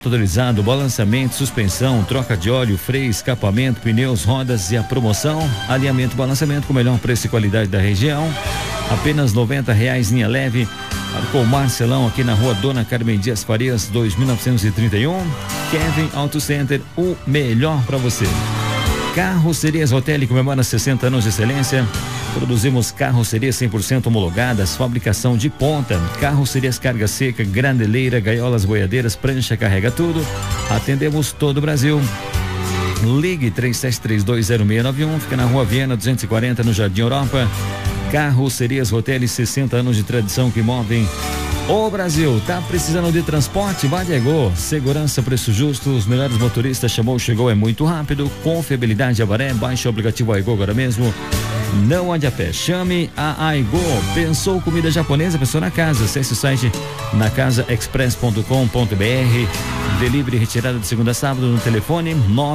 autorizado, balanceamento, suspensão, troca de óleo, freio, escapamento, pneus, rodas e a promoção, alinhamento, balanceamento com o melhor preço e qualidade da região, apenas R$90, linha leve, com Marcelão aqui na rua Dona Carmen Dias Farias, 2931, Kevin Auto Center, o melhor para você. Carrocerias Rotelli comemora 60 anos de excelência. Produzimos carrocerias 100% homologadas, fabricação de ponta, carrocerias carga seca, graneleira, gaiolas, boiadeiras, prancha, carrega tudo. Atendemos todo o Brasil. Ligue 37320691, fica na Rua Viena 240, no Jardim Europa. Carrocerias Rotelli, 60 anos de tradição que movem o Brasil. Tá precisando de transporte? Vá de Aigô. Segurança, preço justo, os melhores motoristas. Chamou, chegou, é muito rápido. Confiabilidade Avaré. Baixe o aplicativo Aigô agora mesmo. Não ande a pé, chame a Aigô. Pensou comida japonesa? Pensou na casa. Acesse o site nacasaexpress.com.br. Delivery retirada de segunda a sábado no telefone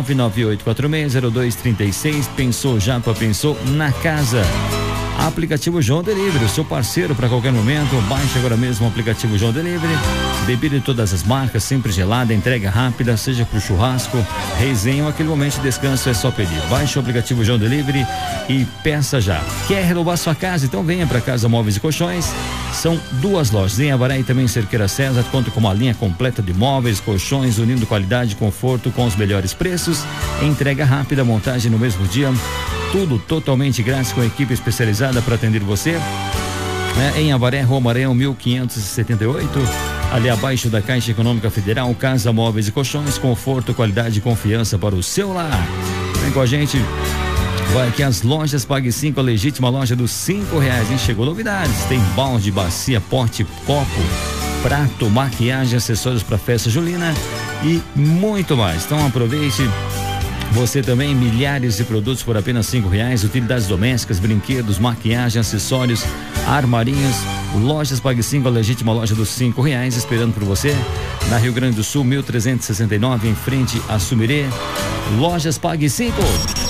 998460236. Pensou Japa, pensou na casa. Aplicativo João Delivery, o seu parceiro para qualquer momento. Baixe agora mesmo o aplicativo João Delivery. Bebida de todas as marcas, sempre gelada, entrega rápida, seja pro churrasco, resenha ou aquele momento de descanso, é só pedir. Baixe o aplicativo João Delivery e peça já. Quer renovar sua casa? Então venha para Casa Móveis e Colchões. São duas lojas em Avaré e também em Cerqueira César. Conta com uma linha completa de móveis, colchões, unindo qualidade e conforto com os melhores preços. Entrega rápida, montagem no mesmo dia. Tudo totalmente grátis com equipe especializada para atender você. Em Avaré, Rua Maranhão 1578, ali abaixo da Caixa Econômica Federal. Casa Móveis e Colchões, conforto, qualidade e confiança para o seu lar. Vem com a gente. Vai aqui as lojas Pague 5, a legítima loja dos R$5, hein? Chegou novidades, tem balde, bacia, pote, copo, prato, maquiagem, acessórios para festa julina e muito mais. Então aproveite. Você também, milhares de produtos por apenas R$5, utilidades domésticas, brinquedos, maquiagem, acessórios, armarinhos. Lojas Pague 5, a legítima loja dos R$5, esperando por você. Na Rio Grande do Sul, 1369, em frente a Sumirê. Lojas Pague 5.